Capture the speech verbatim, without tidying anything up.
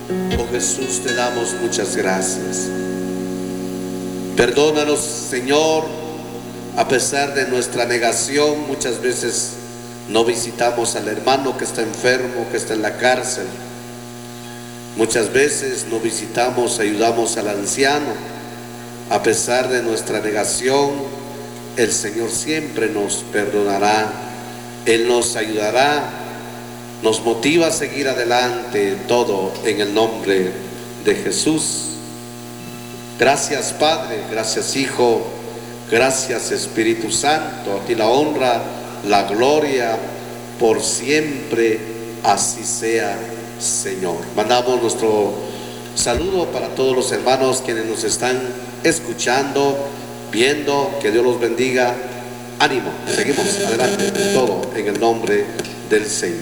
Oh Jesús, te damos muchas gracias. Perdónanos, Señor, a pesar de nuestra negación. Muchas veces no visitamos al hermano que está enfermo, que está en la cárcel. Muchas veces no visitamos, ayudamos al anciano. A pesar de nuestra negación, el Señor siempre nos perdonará. Él nos ayudará, nos motiva a seguir adelante, todo en el nombre de Jesús. Gracias, Padre, gracias, Hijo, gracias, Espíritu Santo. A ti la honra, la gloria, por siempre, así sea, Señor. Mandamos nuestro saludo para todos los hermanos quienes nos están escuchando, viendo. Que Dios los bendiga. Ánimo, seguimos adelante, todo en el nombre del Señor.